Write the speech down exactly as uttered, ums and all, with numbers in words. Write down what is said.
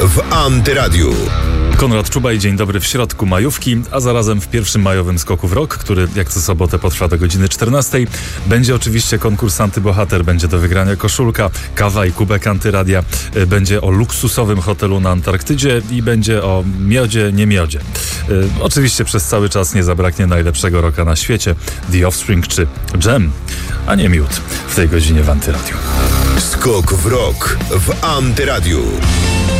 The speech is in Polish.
w Antyradiu. Konrad Czubaj, dzień dobry w środku majówki, a zarazem w pierwszym majowym skoku w rok, który jak co sobotę potrwa do godziny czternastej. Będzie oczywiście konkurs Antybohater, będzie do wygrania koszulka, kawa i kubek Antyradia, będzie o luksusowym hotelu na Antarktydzie i będzie o miodzie, nie miodzie. Yy, oczywiście przez cały czas nie zabraknie najlepszego rocka na świecie, The Offspring czy Jam, a nie miód w tej godzinie w Antyradiu. Skok w rok w Antyradiu.